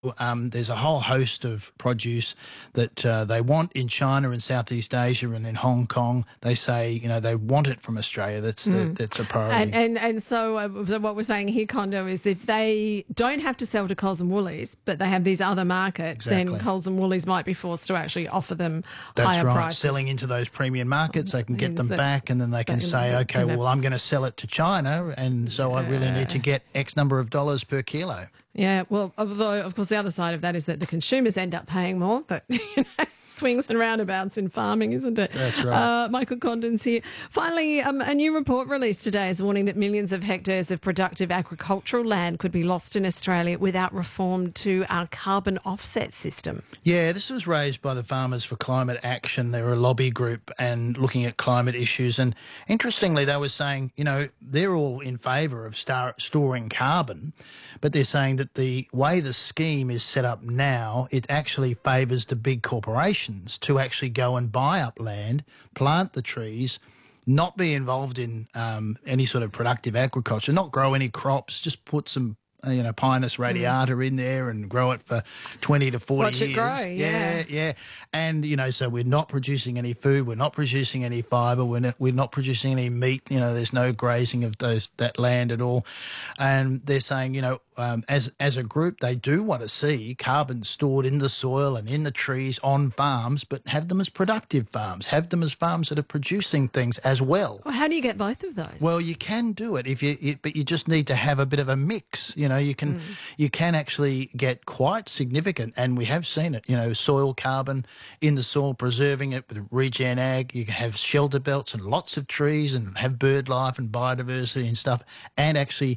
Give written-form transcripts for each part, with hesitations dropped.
there's a whole host of produce that they want in China and Southeast Asia and in Hong Kong. They say, they want it from Australia. That's a priority. And so what we're saying here, Kondo, is if they don't have to sell to Coles and Woolies, but they have these other markets, then Coles and Woolies might be forced to actually offer them higher prices. Selling into those premium markets, they can get them back, and then they can say, okay, well, I'm going to sell it to China, and so I really need to get X number of dollars per kilo. Yeah, well, although, of course, the other side of that is that the consumers end up paying more, but swings and roundabouts in farming, isn't it? That's right. Michael Condon's here. Finally, a new report released today is warning that millions of hectares of productive agricultural land could be lost in Australia without reform to our carbon offset system. Yeah, this was raised by the Farmers for Climate Action. They're a lobby group and looking at climate issues. And interestingly, they were saying, they're all in favour of storing carbon, but they're saying that the way the scheme is set up now, it actually favours the big corporations to actually go and buy up land, plant the trees, not be involved in any sort of productive agriculture, not grow any crops, just put some Pinus radiata in there and grow it for 20 to 40 Watch years. It grow, yeah. And, so we're not producing any food, we're not producing any fibre, we're not producing any meat, there's no grazing of that land at all. And they're saying, as a group, they do want to see carbon stored in the soil and in the trees on farms, but have them as productive farms, have them as farms that are producing things as well. Well, how do you get both of those? Well, you can do it but you just need to have a bit of a mix. You can actually get quite significant, and we have seen it. Soil carbon in the soil, preserving it with regen ag. You can have shelter belts and lots of trees, and have bird life and biodiversity and stuff, and actually,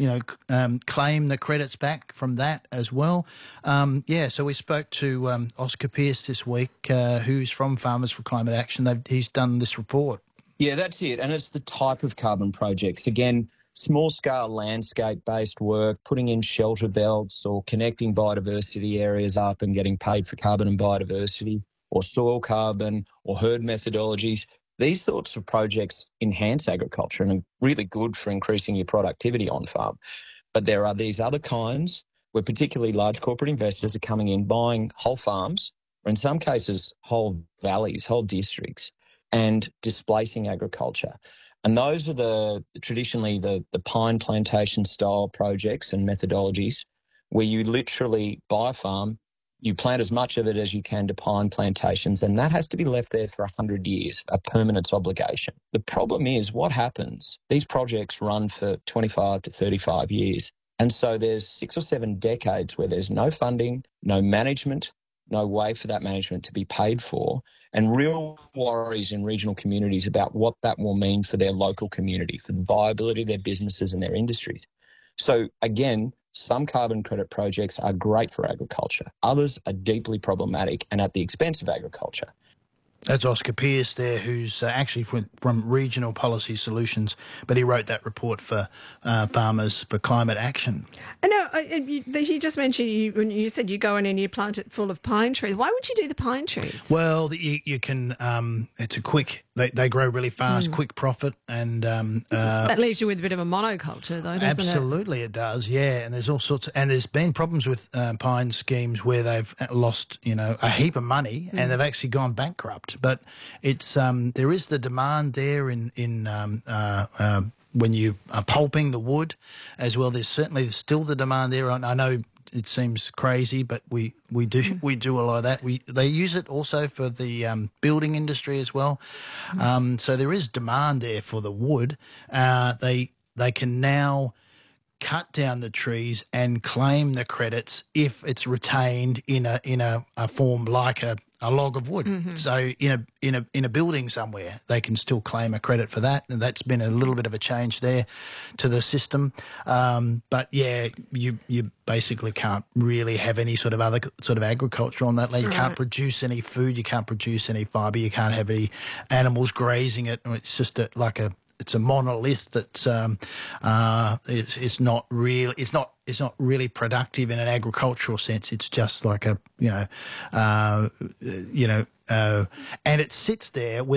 claim the credits back from that as well. So we spoke to Oscar Pearce this week, who's from Farmers for Climate Action. He's done this report. Yeah, that's it, and it's the type of carbon projects. Again, small-scale landscape-based work, putting in shelter belts or connecting biodiversity areas up and getting paid for carbon and biodiversity, or soil carbon or herd methodologies. These sorts of projects enhance agriculture and are really good for increasing your productivity on farm. But there are these other kinds where particularly large corporate investors are coming in, buying whole farms, or in some cases whole valleys, whole districts, and displacing agriculture. And those are traditionally the pine plantation style projects and methodologies where you literally buy a farm, you plant as much of it as you can to pine plantations, and that has to be left there for 100 years, a permanence obligation. The problem is what happens, these projects run for 25 to 35 years. And so there's 6 or 7 decades where there's no funding, no management, no way for that management to be paid for, and real worries in regional communities about what that will mean for their local community, for the viability of their businesses and their industries. So again, some carbon credit projects are great for agriculture. Others are deeply problematic and at the expense of agriculture. That's Oscar Pearce there, who's actually from Regional Policy Solutions, but he wrote that report for Farmers for Climate Action. I know, he just mentioned, when you said you go in and you plant it full of pine trees. Why would you do the pine trees? Well, you can, it's a quick, they grow really fast, quick profit. And that leaves you with a bit of a monoculture though, doesn't it? Absolutely it does, yeah. And there's all sorts and there's been problems with pine schemes where they've lost, a heap of money and they've actually gone bankrupt. But it's there is the demand there in when you are pulping the wood as well. There's certainly still the demand there. I know it seems crazy, but we do a lot of that. They use it also for the building industry as well. So there is demand there for the wood. They can now cut down the trees and claim the credits if it's retained in a form like a log of wood. So in a building somewhere, they can still claim a credit for that, and that's been a little bit of a change there to the system. But yeah, you basically can't really have any sort of other sort of agriculture on that land. You can't produce any food, you can't produce any fibre, you can't have any animals grazing it. It's just it's a monolith that's it's not really productive in an agricultural sense. It's just like and it sits there without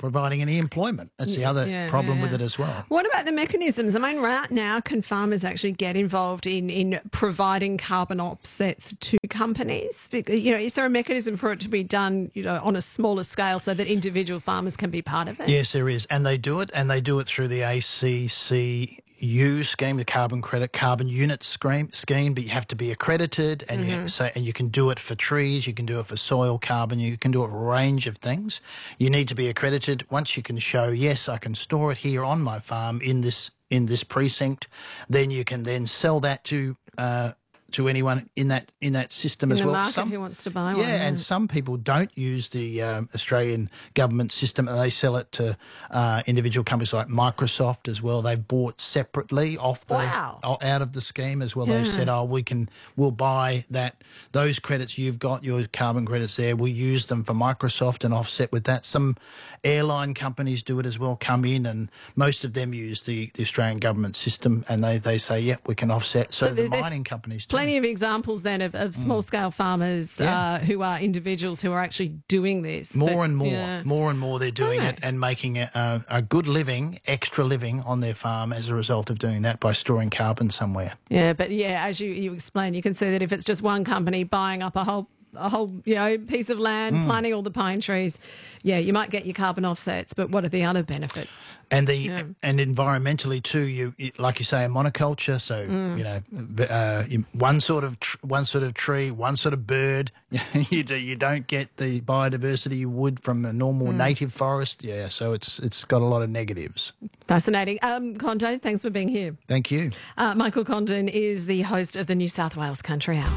providing any employment. That's the other problem with it as well. What about the mechanisms? I mean, right now, can farmers actually get involved in providing carbon offsets to companies? Is there a mechanism for it to be done, on a smaller scale so that individual farmers can be part of it? Yes, there is. And they do it through the ACCU scheme, the carbon unit scheme, but you have to be accredited, and you can do it for trees, you can do it for soil carbon, you can do it for a range of things. You need to be accredited. Once you can show, yes, I can store it here on my farm in this precinct, then you can then sell that to anyone in that system as well. Market who wants to buy one. Yeah, and some people don't use the Australian government system, and they sell it to individual companies like Microsoft as well. They've bought separately out of the scheme as well. Yeah. They've said, we'll buy those credits you've got, your carbon credits there. We'll use them for Microsoft and offset with that. Some airline companies do it as well, come in, and most of them use the Australian government system, and they say, yep, we can offset. So the mining companies too. Plenty of examples then of small-scale farmers who are individuals who are actually doing this. More and more they're doing it and making a good living, extra living on their farm as a result of doing that by storing carbon somewhere. Yeah, but as you explained, you can see that if it's just one company buying up a whole piece of land, planting all the pine trees, you might get your carbon offsets, but what are the other benefits? And and environmentally too, you like you say, a monoculture. So one sort of tree, one sort of bird. you don't get the biodiversity you would from a normal native forest. Yeah, so it's got a lot of negatives. Fascinating. Condon, thanks for being here. Thank you. Michael Condon is the host of the New South Wales Country Hour.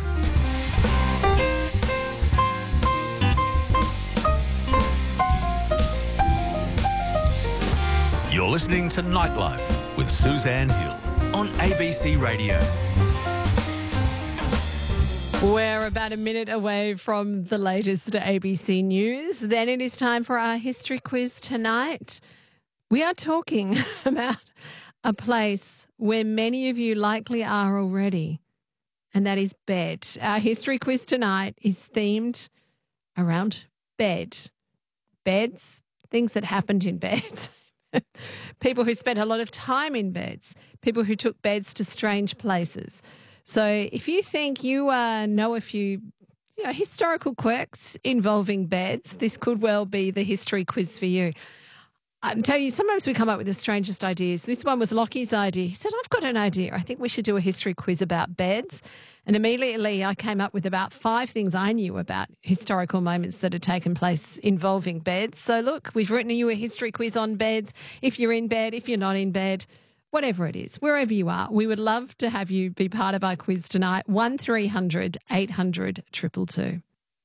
You're listening to Nightlife with Suzanne Hill on ABC Radio. We're about a minute away from the latest ABC News. Then it is time for our history quiz tonight. We are talking about a place where many of you likely are already, and that is bed. Our history quiz tonight is themed around bed. Beds, things that happened in beds. People who spent a lot of time in beds, people who took beds to strange places. So if you think you know a few historical quirks involving beds, this could well be the history quiz for you. I tell you, sometimes we come up with the strangest ideas. This one was Lockie's idea. He said, I've got an idea. I think we should do a history quiz about beds. And immediately I came up with about 5 things I knew about historical moments that had taken place involving beds. So look, we've written you a history quiz on beds. If you're in bed, if you're not in bed, whatever it is, wherever you are, we would love to have you be part of our quiz tonight. 1300 800 222.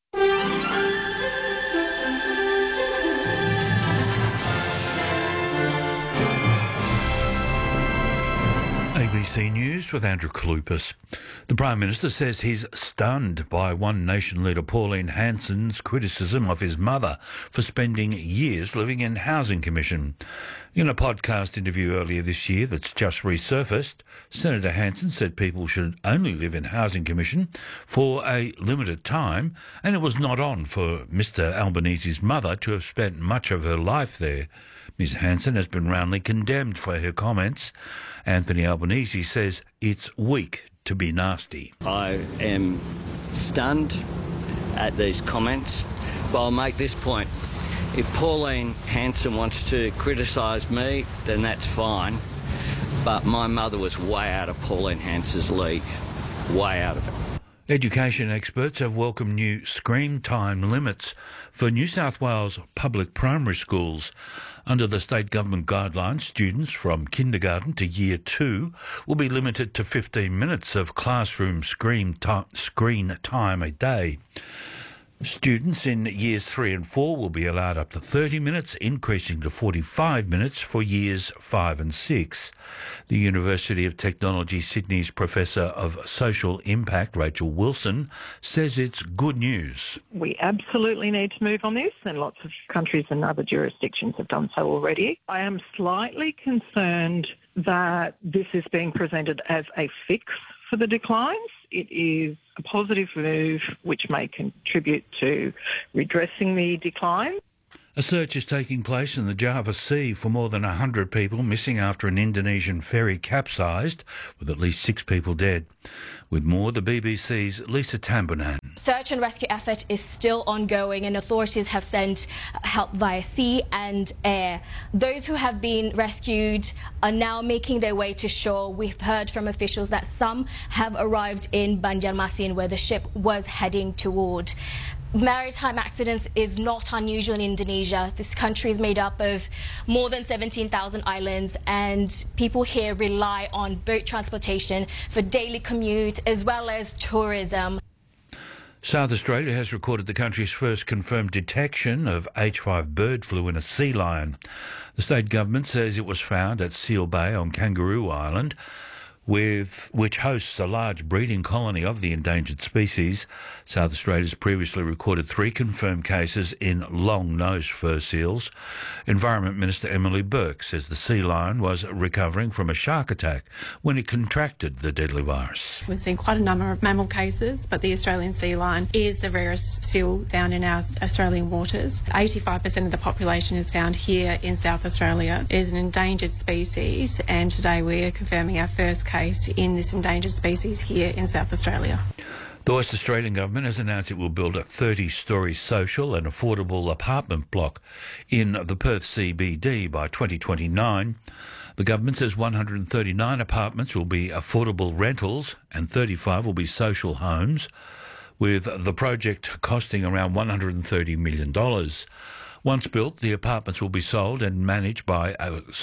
ABC News with Andrew Kalupas. The Prime Minister says he's stunned by One Nation leader Pauline Hanson's criticism of his mother for spending years living in Housing Commission. In a podcast interview earlier this year that's just resurfaced, Senator Hanson said people should only live in Housing Commission for a limited time, and it was not on for Mr Albanese's mother to have spent much of her life there. Ms Hanson has been roundly condemned for her comments. Anthony Albanese says it's weak to be nasty. I am stunned at these comments, but I'll make this point. If Pauline Hanson wants to criticise me, then that's fine, but my mother was way out of Pauline Hanson's league, way out of it. Education experts have welcomed new screen time limits for New South Wales public primary schools. Under the state government guidelines, students from kindergarten to year 2 will be limited to 15 minutes of classroom screen time a day. Students in years 3 and 4 will be allowed up to 30 minutes, increasing to 45 minutes for years 5 and 6. The University of Technology Sydney's Professor of Social Impact, Rachel Wilson, says it's good news. We absolutely need to move on this, and lots of countries and other jurisdictions have done so already. I am slightly concerned that this is being presented as a fix for the declines. It is a positive move which may contribute to redressing the decline. A search is taking place in the Java Sea for more than 100 people missing after an Indonesian ferry capsized, with at least 6 people dead. With more, the BBC's Lisa Tambunan. Search and rescue effort is still ongoing and authorities have sent help via sea and air. Those who have been rescued are now making their way to shore. We've heard from officials that some have arrived in Banjarmasin, where the ship was heading toward. Maritime accidents is not unusual in Indonesia. This country is made up of more than 17,000 islands, and people here rely on boat transportation for daily commute as well as tourism. South Australia has recorded the country's first confirmed detection of H5 bird flu in a sea lion. The state government says it was found at Seal Bay on Kangaroo Island, which hosts a large breeding colony of the endangered species. South Australia's previously recorded 3 confirmed cases in long-nosed fur seals. Environment Minister Emily Burke says the sea lion was recovering from a shark attack when it contracted the deadly virus. We've seen quite a number of mammal cases, but the Australian sea lion is the rarest seal found in our Australian waters. 85% of the population is found here in South Australia. It is an endangered species, and today we are confirming our first case in this endangered species here in South Australia. The West Australian Government has announced it will build a 30-storey social and affordable apartment block in the Perth CBD by 2029. The government says 139 apartments will be affordable rentals and 35 will be social homes, with the project costing around $130 million. Once built, the apartments will be sold to and managed by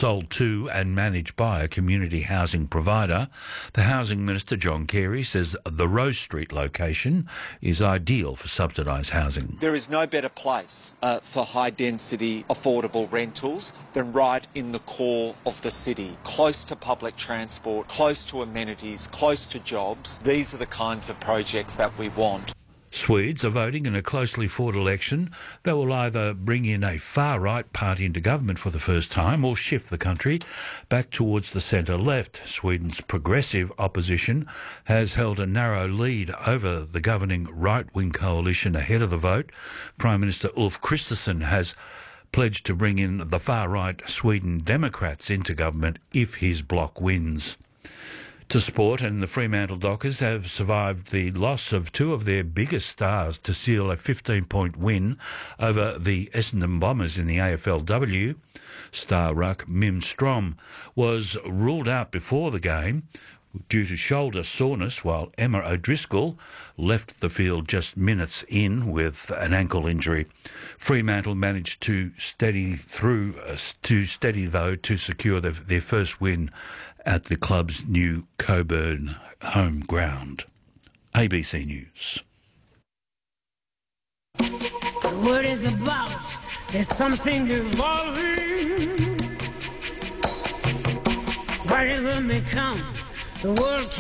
a community housing provider. The Housing Minister, John Carey, says the Rose Street location is ideal for subsidised housing. There is no better place for high-density, affordable rentals than right in the core of the city, close to public transport, close to amenities, close to jobs. These are the kinds of projects that we want. Swedes are voting in a closely fought election that will either bring in a far-right party into government for the first time or shift the country back towards the centre-left. Sweden's progressive opposition has held a narrow lead over the governing right-wing coalition ahead of the vote. Prime Minister Ulf Kristersson has pledged to bring in the far-right Sweden Democrats into government if his bloc wins. To sport, and the Fremantle Dockers have survived the loss of 2 of their biggest stars to seal a 15-point win over the Essendon Bombers in the AFLW. Star ruck Mim Strom was ruled out before the game due to shoulder soreness, while Emma O'Driscoll left the field just minutes in with an ankle injury. Fremantle managed to steady to secure their first win at the club's new Coburn home ground. ABC News. The word is about, there's something evolving. Whatever may come, the world